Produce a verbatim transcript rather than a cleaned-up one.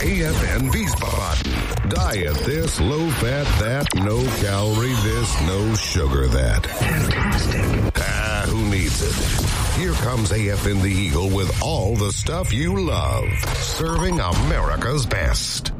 A F N Wiesbaden. Diet this, low fat that, no calorie this, no sugar that. Fantastic. Ah, who needs it? Here comes A F N the Eagle with all the stuff you love. Serving America's best.